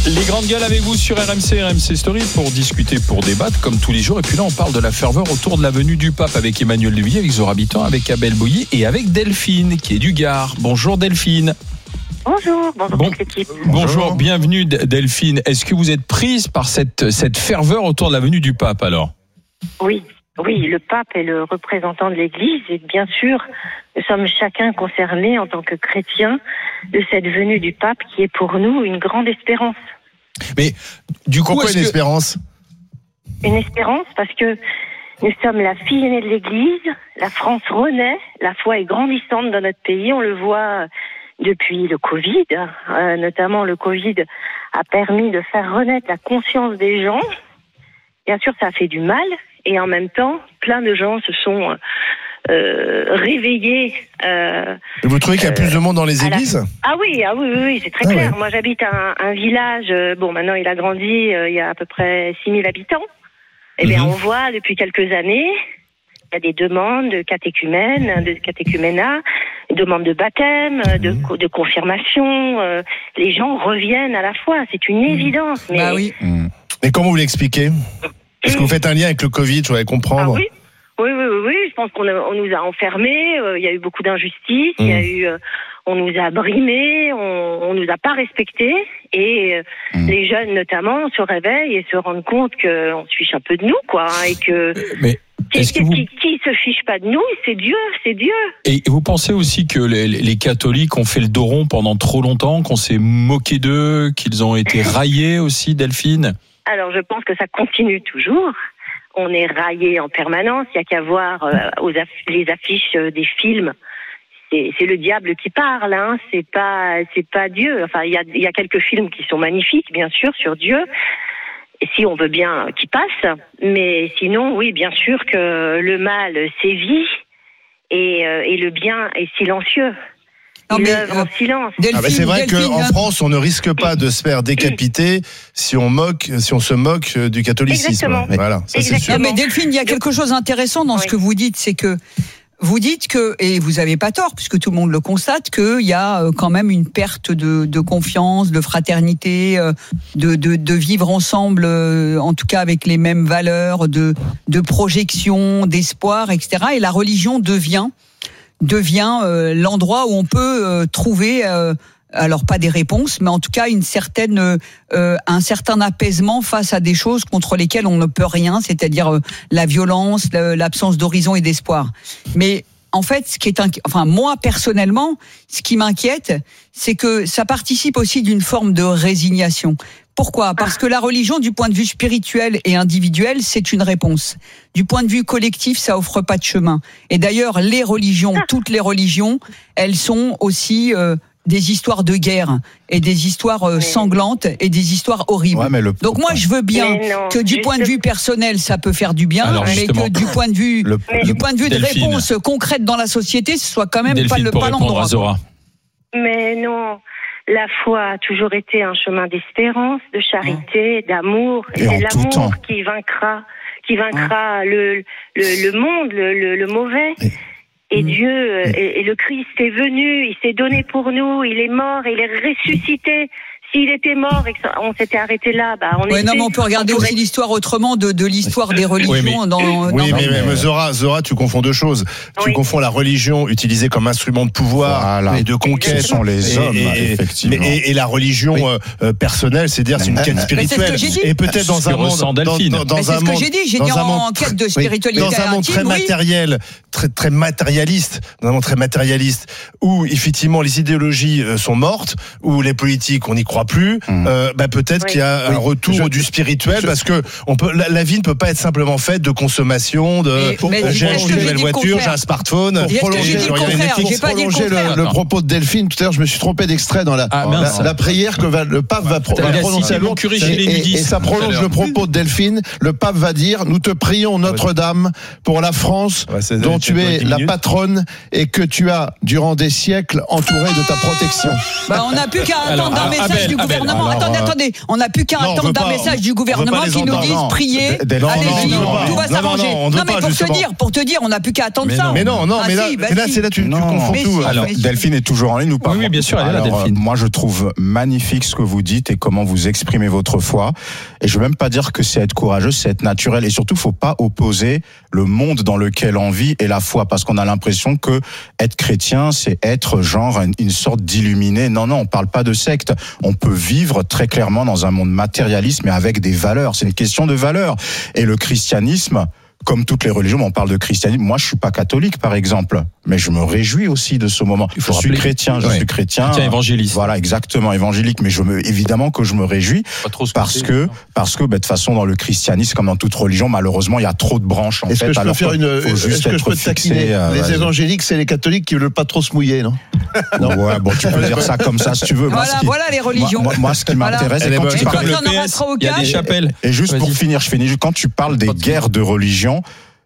Les grandes gueules avec vous sur RMC Story pour discuter, pour débattre comme tous les jours. Et puis là, on parle de la ferveur autour de la venue du pape avec Emmanuel de Villiers, avec Zora Habitant, avec Abel Bouilly et avec Delphine qui est du Gard. Bonjour Delphine. Bonjour toute l'équipe. Bonjour, bienvenue Delphine. Est-ce que vous êtes prise par cette ferveur autour de la venue du pape alors ? Oui, le pape est le représentant de l'Église et bien sûr, nous sommes chacun concernés en tant que chrétiens de cette venue du pape qui est pour nous une grande espérance. Mais du coup, pourquoi une espérance ? Une espérance parce que nous sommes la fille aînée de l'Église, la France renaît, la foi est grandissante dans notre pays, on le voit depuis le Covid, notamment le Covid a permis de faire renaître la conscience des gens. Bien sûr, ça a fait du mal et en même temps, plein de gens se sont réveillés. Vous trouvez qu'il y a plus de monde dans les églises ? Ah oui, c'est très clair. Ouais. Moi, j'habite un village, maintenant il a grandi, il y a à peu près 6000 habitants. Eh bien, on voit depuis quelques années, il y a des demandes de catéchuménat, des demandes de baptême, de confirmation. Les gens reviennent à la foi, c'est une évidence. Mais... oui. Mais comment vous l'expliquez ? Est-ce que vous faites un lien avec le Covid ? Je voudrais comprendre. Ah oui. Oui, je pense qu'on nous a enfermés, il y a eu beaucoup d'injustices, on nous a brimés, on nous a pas respectés, et les jeunes notamment se réveillent et se rendent compte qu'on se fiche un peu de nous, quoi, et que... Mais... Qui se fiche pas de nous, c'est Dieu. Et vous pensez aussi que les catholiques ont fait le dos rond pendant trop longtemps, qu'on s'est moqué d'eux, qu'ils ont été raillés aussi, Delphine ? Alors je pense que ça continue toujours. On est raillés en permanence. Il y a qu'à voir les affiches des films. C'est le diable qui parle, hein. C'est pas Dieu. Enfin, il y a quelques films qui sont magnifiques, bien sûr, sur Dieu. Et si on veut bien qu'il passe, mais sinon, oui, bien sûr que le mal sévit et le bien est silencieux. Il œuvre en silence. C'est vrai qu'en France, on ne risque pas de se faire décapiter si on se moque du catholicisme. Exactement. Voilà, ça c'est sûr. Mais Delphine, il y a quelque chose d'intéressant dans ce que vous dites, c'est que vous dites que, et vous avez pas tort, puisque tout le monde le constate, qu'il y a quand même une perte de confiance, de fraternité, de vivre ensemble, en tout cas avec les mêmes valeurs, de projection, d'espoir, etc. Et la religion devient l'endroit où on peut trouver, alors pas des réponses, mais en tout cas un certain apaisement face à des choses contre lesquelles on ne peut rien, c'est-à-dire la violence, l'absence d'horizon et d'espoir. Mais en fait, moi personnellement, ce qui m'inquiète, c'est que ça participe aussi d'une forme de résignation. Pourquoi ? Parce que la religion, du point de vue spirituel et individuel, c'est une réponse. Du point de vue collectif, ça offre pas de chemin. Et d'ailleurs, toutes les religions, elles sont aussi des histoires de guerre et des histoires sanglantes et des histoires horribles. Ouais, donc moi, je veux bien que du point de vue personnel, ça peut faire du bien, mais que du point de vue de réponse concrète dans la société, ce soit quand même pas l'endroit. Mais non. La foi a toujours été un chemin d'espérance, de charité, d'amour. Et c'est l'amour qui vaincra le monde, le mauvais. Et Dieu, et le Christ est venu, il s'est donné pour nous, il est mort, il est ressuscité. S'il était mort et qu'on s'était arrêté là, mais on peut regarder aussi l'histoire autrement de l'histoire des religions. Mais Zora, tu confonds deux choses. Tu confonds la religion utilisée comme instrument de pouvoir et de conquête. Ce sont les hommes, effectivement. Et la religion personnelle, c'est-à-dire c'est une quête spirituelle. Et peut-être dans un monde, j'ai dit en quête de spiritualité. Dans un monde très matériel, très matérialiste, dans un monde très matérialiste, où effectivement les idéologies sont mortes, où les politiques, on n'y croit plus, peut-être qu'il y a un retour du spirituel, parce que la vie ne peut pas être simplement faite de consommation, j'ai acheté une nouvelle voiture, j'ai un smartphone. Pour prolonger le propos de Delphine, tout à l'heure je me suis trompé d'extrait dans la prière que le pape va prononcer à Lourdes, et ça prolonge le propos de Delphine. Le pape va dire: nous te prions Notre-Dame pour la France dont tu es la patronne et que tu as durant des siècles entouré de ta protection. On n'a plus qu'à attendre un message message du gouvernement. Attendez, on n'a plus qu'à attendre d'un message du gouvernement qui nous dise priez, allez-y, tout va s'arranger. Non, mais pour te dire, on n'a plus qu'à attendre ça. Mais non, mais là, c'est là tu confonds tout. Alors, Delphine est toujours en ligne ou pas? Oui, bien sûr, elle est là, Delphine. Moi, je trouve magnifique ce que vous dites et comment vous exprimez votre foi. Et je veux même pas dire que c'est être courageux, c'est être naturel. Et surtout, faut pas opposer le monde dans lequel on vit et la foi, parce qu'on a l'impression que être chrétien, c'est être genre une sorte d'illuminé. Non, on parle pas de secte. On peut vivre très clairement dans un monde matérialiste, mais avec des valeurs. C'est une question de valeurs. Et le christianisme, comme toutes les religions, on parle de christianisme. Moi, je suis pas catholique, par exemple, mais je me réjouis aussi de ce moment. Je suis chrétien. Chrétien évangéliste. Voilà, exactement, évangélique. Mais évidemment que je me réjouis parce que, de toute façon, dans le christianisme, comme dans toute religion, malheureusement, il y a trop de branches. Est-ce que je peux faire est-ce que je peux te taquiner? Les évangéliques, c'est les catholiques qui veulent pas trop se mouiller, non? Ouais, bon, tu peux dire ça comme ça si tu veux. Voilà les religions. Moi, ce qui m'intéresse, c'est quand tu parles le PS, il y a des chapelles. Et juste pour finir, quand tu parles des guerres de religion,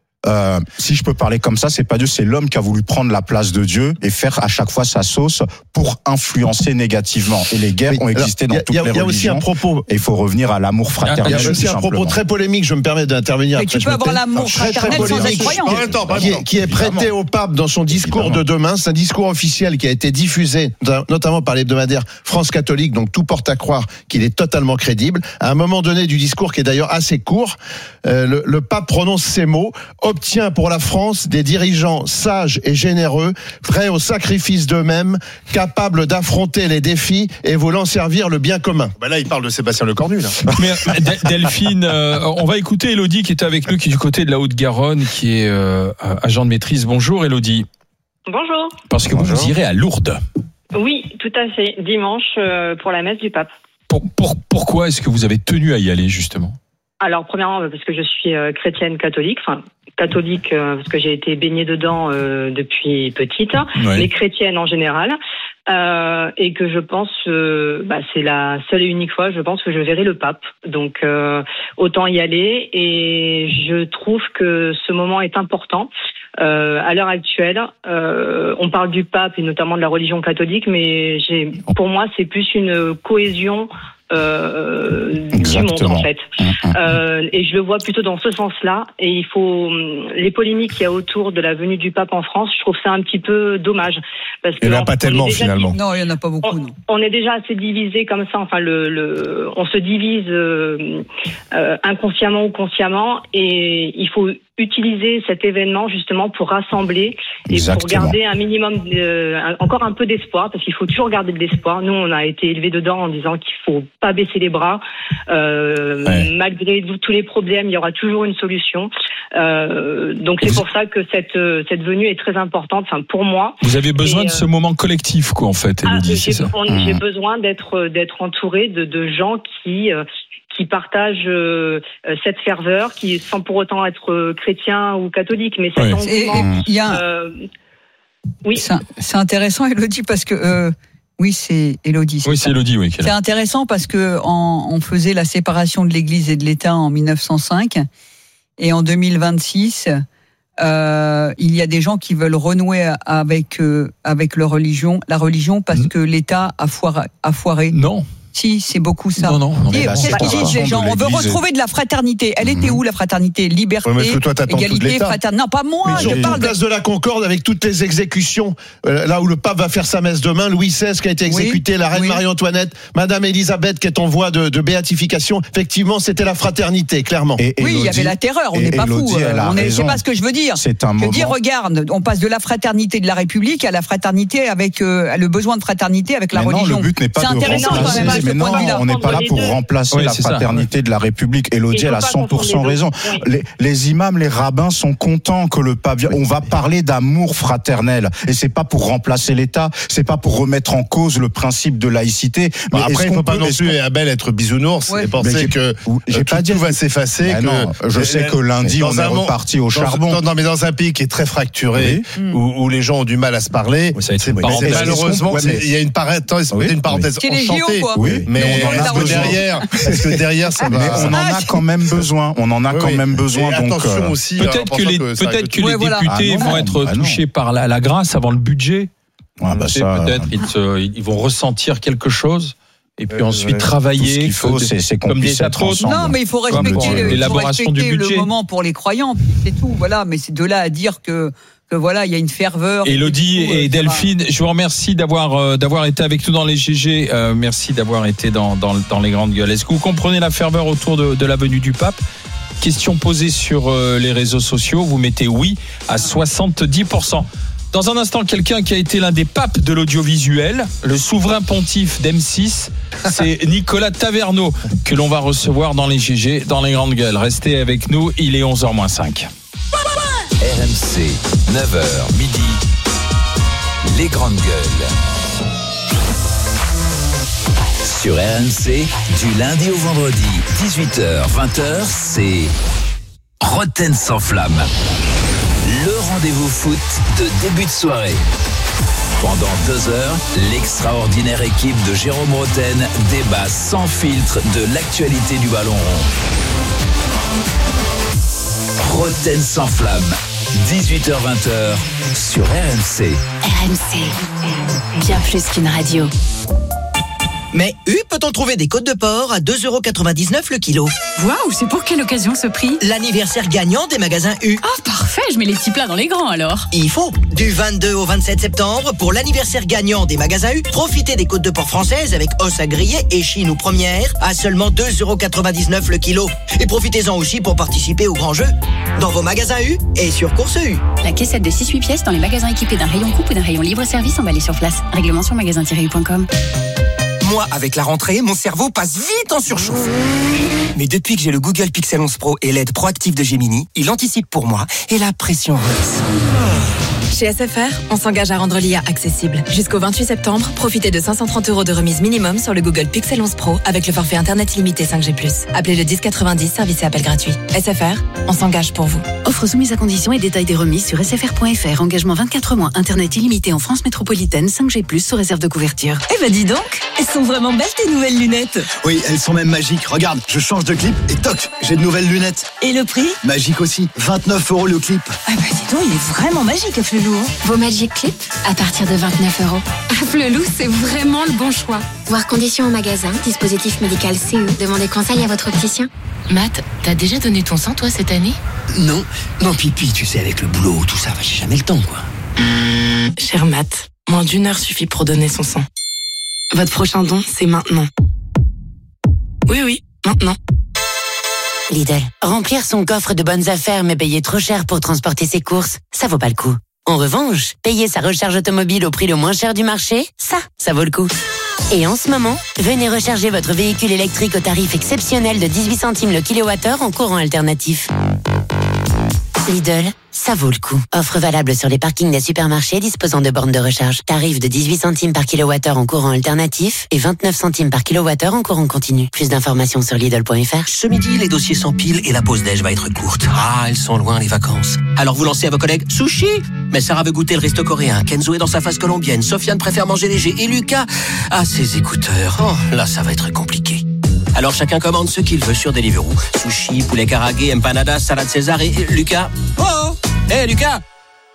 si je peux parler comme ça, c'est pas Dieu, c'est l'homme qui a voulu prendre la place de Dieu et faire à chaque fois sa sauce pour influencer négativement. Et les guerres ont existé dans toutes les religions. Il y a aussi un propos. Et il faut revenir à l'amour fraternel. Il y a aussi un propos très polémique, je me permets d'intervenir. Mais tu peux avoir l'amour fraternel sans être croyant. Qui est prêté au pape dans son discours de demain. C'est un discours officiel qui a été diffusé, notamment par l'hebdomadaire France Catholique, donc tout porte à croire qu'il est totalement crédible. À un moment donné du discours, qui est d'ailleurs assez court, le pape prononce ces mots: obtient pour la France des dirigeants sages et généreux, prêts au sacrifice d'eux-mêmes, capables d'affronter les défis et voulant servir le bien commun. Là, il parle de Sébastien Lecornu, là. Mais Delphine, on va écouter Élodie qui est avec nous, qui est du côté de la Haute-Garonne, qui est agent de maîtrise. Bonjour Élodie. Bonjour. Parce que vous irez à Lourdes. Oui, tout à fait. Dimanche pour la messe du pape. Pourquoi est-ce que vous avez tenu à y aller, justement? Alors, premièrement, parce que je suis chrétienne catholique, catholique parce que j'ai été baignée dedans depuis petite, mais chrétienne en général, et que je pense, c'est la seule et unique fois, je pense, que je verrai le pape. Donc, autant y aller, et je trouve que ce moment est important. À l'heure actuelle, on parle du pape et notamment de la religion catholique, mais pour moi, c'est plus une cohésion du monde, en fait. Et je le vois plutôt dans ce sens-là. Et il faut les polémiques qu'il y a autour de la venue du pape en France, je trouve ça un petit peu dommage, parce que il n'y en a pas tellement finalement. Non, il y en a pas beaucoup. On est déjà assez divisé comme ça. Enfin, on se divise inconsciemment ou consciemment, et il faut utiliser cet événement justement pour rassembler et pour garder un minimum, encore un peu d'espoir, parce qu'il faut toujours garder de l'espoir. Nous, on a été élevés dedans en disant qu'il faut pas baisser les bras. Malgré tous les problèmes, il y aura toujours une solution. Donc c'est pour ça que cette venue est très importante. Enfin, pour moi. Vous avez besoin de ce moment collectif, quoi, en fait, Élodie, c'est ça. J'ai besoin d'être entouré de gens qui partagent cette ferveur, qui sans pour autant être chrétien ou catholique, mais cet engouement. Oui. C'est intéressant, Élodie, parce que oui, c'est Élodie. Oui, c'est Élodie, oui. C'est intéressant parce que on faisait la séparation de l'Église et de l'État en 1905, et en 2026, il y a des gens qui veulent renouer avec leur religion, parce que l'État a foiré. Non. Si, c'est beaucoup ça. Non. Qu'est-ce qu'ils disent les gens? On veut retrouver de la fraternité. Elle était où, la fraternité? Liberté, égalité, fraternité. Non, pas moi. Je parle place de la Concorde avec toutes les exécutions. Là où le pape va faire sa messe demain, Louis XVI qui a été exécuté, la reine Marie-Antoinette, Madame Élisabeth qui est en voie de béatification. Effectivement, c'était la fraternité, clairement. Il y avait la terreur. On n'est pas fous. C'est pas ce que je veux dire. Je dis, regarde, on passe de la fraternité de la République à la fraternité avec le besoin de fraternité avec la religion. Le but n'est pas de remplacer. Mais non, on n'est pas là pour remplacer la fraternité de la République. Élodie, elle a 100% raison. Les imams, les rabbins sont contents que le pape vienne. On va parler d'amour fraternel. Et c'est pas pour remplacer l'État, c'est pas pour remettre en cause le principe de laïcité. Mais après, il ne faut pas non plus, Abel, être bisounours et penser que tout va s'effacer. Je sais que lundi, on est reparti au charbon. Non, mais dans un pays qui est très fracturé, où les gens ont du mal à se parler, malheureusement, il y a une parenthèse enchantée. Mais est-ce que derrière ça va... On en a quand même besoin. Donc attention aussi. Peut-être que les députés vont être touchés par la grâce avant le budget. Peut-être ils vont ressentir quelque chose. Et puis ensuite travailler. Ce qu'il faut, c'est qu'on puisse être ensemble. Non, mais il faut respecter l'élaboration du budget. Le moment pour les croyants, c'est tout. Voilà, mais c'est de là à dire que voilà, il y a une ferveur. Élodie et Delphine, je vous remercie d'avoir été avec nous dans les GG. Merci d'avoir été dans les grandes gueules. Est-ce que vous comprenez la ferveur autour de la venue du pape? Question posée sur les réseaux sociaux, vous mettez oui à 70%. Dans un instant, quelqu'un qui a été l'un des papes de l'audiovisuel, le souverain pontife d'M6, c'est Nicolas Taverneau que l'on va recevoir dans les GG, dans les grandes gueules. Restez avec nous, il est 11h-5. RMC, 9h midi, les grandes gueules. Sur RMC, du lundi au vendredi, 18h-20h, c'est Roten sans flamme. Le rendez-vous foot de début de soirée. Pendant 2 heures, l'extraordinaire équipe de Jérôme Roten débat sans filtre de l'actualité du ballon rond. Roten sans flamme, 18h-20h sur RMC. RMC, bien plus qu'une radio. Mais peut-on trouver des côtes de porc à 2,99€ le kilo? Waouh, c'est pour quelle occasion ce prix? L'anniversaire gagnant des magasins U. Oh, parfait, je mets les petits plats dans les grands alors. Il faut. Du 22 au 27 septembre, pour l'anniversaire gagnant des magasins U, profitez des côtes de porc françaises avec os à griller et chine ou première à seulement 2,99€ le kilo. Et profitez-en aussi pour participer au grand jeu dans vos magasins U et sur Course U. La caissette de 6-8 pièces dans les magasins équipés d'un rayon coupe ou d'un rayon libre-service emballé sur place. Règlement sur magasin-u.com. Moi, avec la rentrée, mon cerveau passe vite en surchauffe. Mais depuis que j'ai le Google Pixel 11 Pro et l'aide proactive de Gemini, il anticipe pour moi et la pression redescend. Chez SFR, on s'engage à rendre l'IA accessible. Jusqu'au 28 septembre, profitez de 530€ de remise minimum sur le Google Pixel 11 Pro avec le forfait Internet illimité 5G+. Appelez le 1090, service et appel gratuit. SFR, on s'engage pour vous. Offre soumise à conditions et détails des remises sur sfr.fr. Engagement 24 mois, Internet illimité en France métropolitaine, 5G+, sous réserve de couverture. Eh ben dis donc, elles sont vraiment belles tes nouvelles lunettes. Oui, elles sont même magiques. Regarde, je change de clip et toc, j'ai de nouvelles lunettes. Et le prix? Magique aussi, 29€ le clip. Ah bah dis donc, il est vraiment magique à Flelou. Vos Magic Clips à partir de 29€. À Flelou, c'est vraiment le bon choix. Voir conditions au magasin, dispositif médical CE. Demandez conseil à votre opticien. Matt, t'as déjà donné ton sang toi cette année? Non, pipi, tu sais, avec le boulot, tout ça, j'ai jamais le temps quoi. Cher Matt, moins d'1 heure suffit pour donner son sang. Votre prochain don, c'est maintenant. Oui, maintenant. Lidl, remplir son coffre de bonnes affaires mais payer trop cher pour transporter ses courses, ça vaut pas le coup. En revanche, payer sa recharge automobile au prix le moins cher du marché, ça vaut le coup. Et en ce moment, venez recharger votre véhicule électrique au tarif exceptionnel de 18 centimes le kilowattheure en courant alternatif. Lidl, ça vaut le coup. Offre valable sur les parkings des supermarchés disposant de bornes de recharge. Tarif de 18 centimes par kilowattheure en courant alternatif et 29 centimes par kilowattheure en courant continu. Plus d'informations sur Lidl.fr. Ce midi, les dossiers s'empilent et la pause déj va être courte. Ah, elles sont loin les vacances. Alors vous lancez à vos collègues sushi. Mais Sarah veut goûter le resto coréen. Kenzo est dans sa phase colombienne. Sofiane préfère manger léger. Et Lucas a ses écouteurs. Oh, là, ça va être compliqué. Alors chacun commande ce qu'il veut sur Deliveroo. Sushi, poulet karagué, empanadas, salade César et Lucas. Lucas,